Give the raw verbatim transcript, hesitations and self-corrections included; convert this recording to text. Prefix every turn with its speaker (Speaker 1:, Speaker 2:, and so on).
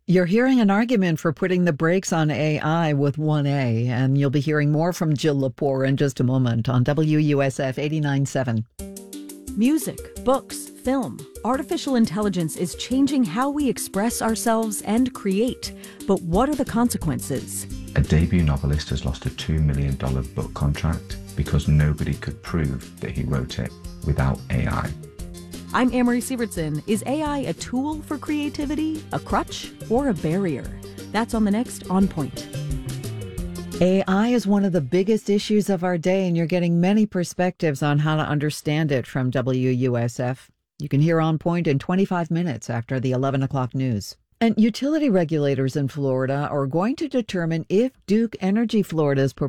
Speaker 1: You're hearing an argument for putting the brakes on A I with one A, and you'll be hearing more from Jill Lepore in just a moment on W U S F eighty-nine point seven.
Speaker 2: Music, books, film. Artificial intelligence is changing how we express ourselves and create. But what are the consequences?
Speaker 3: A debut novelist has lost a two million dollars book contract because nobody could prove that he wrote it without A I.
Speaker 2: I'm Amory Sievertson. Is A I a tool for creativity, a crutch, or a barrier? That's on the next On Point.
Speaker 1: A I is one of the biggest issues of our day, and you're getting many perspectives on how to understand it from W U S F. You can hear On Point in twenty-five minutes after the eleven o'clock news. And utility regulators in Florida are going to determine if Duke Energy Florida's